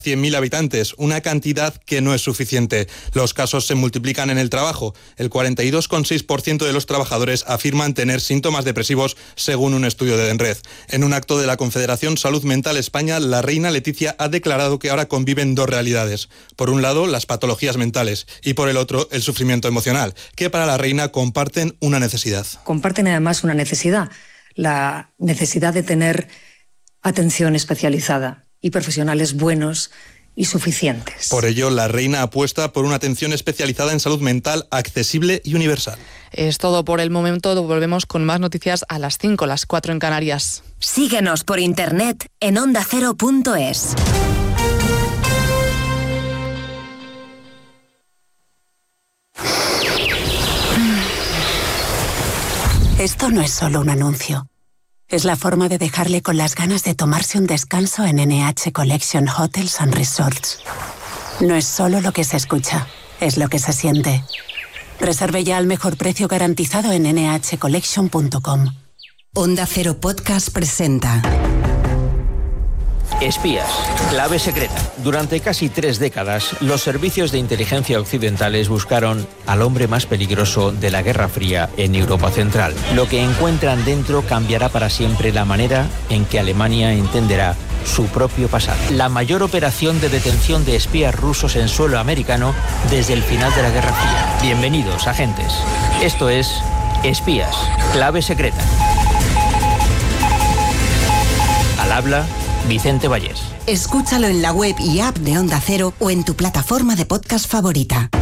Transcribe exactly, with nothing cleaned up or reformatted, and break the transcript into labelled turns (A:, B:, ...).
A: cien mil habitantes, una cantidad que no es suficiente. Los casos se multiplican en el trabajo. El cuarenta y dos coma seis por ciento de los trabajadores afirman tener síntomas depresivos, según un estudio de Denred. En un acto de la Confederación Salud Mental España, la reina Leticia ha declarado que ahora conviven dos realidades. Por un lado, las patologías mentales y por el otro, el sufrimiento emocional, que para la reina comparten una necesidad.
B: Comparten además una necesidad, la necesidad de tener atención especializada y profesionales buenos y suficientes.
A: Por ello, la reina apuesta por una atención especializada en salud mental accesible y universal.
C: Es todo por el momento. Volvemos con más noticias a las cinco, las cuatro en Canarias.
D: Síguenos por internet en onda cero punto es.
E: Esto no es solo un anuncio. Es la forma de dejarle con las ganas de tomarse un descanso en N H Collection Hotels and Resorts. No es solo lo que se escucha, es lo que se siente. Reserve ya al mejor precio garantizado en ene hache collection punto com.
D: Onda Cero Podcast presenta
F: Espías, clave secreta. Durante casi tres décadas, los servicios de inteligencia occidentales buscaron al hombre más peligroso de la Guerra Fría en Europa Central. Lo que encuentran dentro cambiará para siempre la manera en que Alemania entenderá su propio pasado. La mayor operación de detención de espías rusos en suelo americano desde el final de la Guerra Fría. Bienvenidos, agentes. Esto es Espías, clave secreta. Al habla Vicente Vallés.
D: Escúchalo en la web y app de Onda Cero o en tu plataforma de podcast favorita.